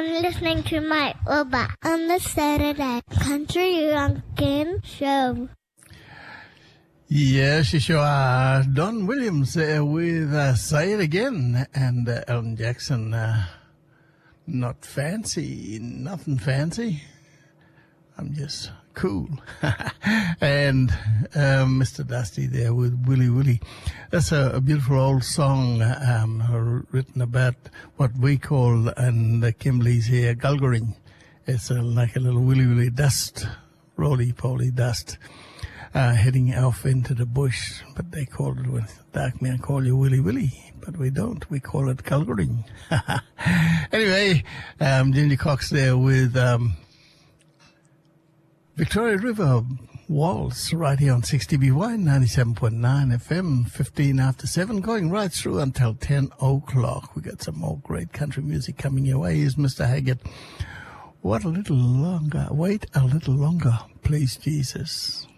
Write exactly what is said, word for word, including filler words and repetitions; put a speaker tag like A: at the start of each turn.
A: I'm listening to my Uber on the Saturday Country Runkin' Show.
B: Yes, you sure are. Don Williams uh, with uh, Say It Again, and uh, Elton Jackson, uh, not fancy, nothing fancy. I'm just cool. And um, Mister Dusty there with Willy Willy. That's a, a beautiful old song um, written about what we call, and uh, Kimberley's here, gulgering. It's a, like a little Willy Willy dust, roly-poly dust, uh, heading off into the bush. But they call it, when dark men call you Willy Willy. But we don't. We call it gulgering. Anyway, um, Ginger Cox there with... Um, Victoria River Waltz right here on sixty B Y ninety-seven point nine F M, fifteen after seven, going right through until ten o'clock. We got some more great country music coming your way. Here's Mister Haggard. What a little longer, wait a little longer, please, Jesus.